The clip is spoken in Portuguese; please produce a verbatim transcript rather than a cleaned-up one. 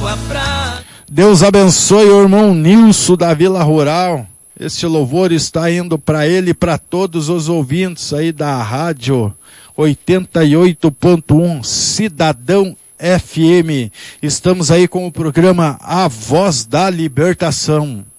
Deus abençoe o irmão Nilson da Vila Rural. Este louvor está indo para ele e para todos os ouvintes aí da rádio oitenta e oito ponto um Cidadão F M. Estamos aí com o programa A Voz da Libertação.